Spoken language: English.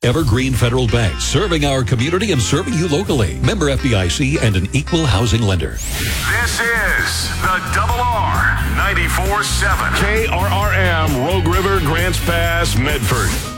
Evergreen Federal Bank, serving our community and serving you locally. Member FDIC and an equal housing lender. This is the Double R 94.7 KRRM, Rogue River, Grants Pass, Medford.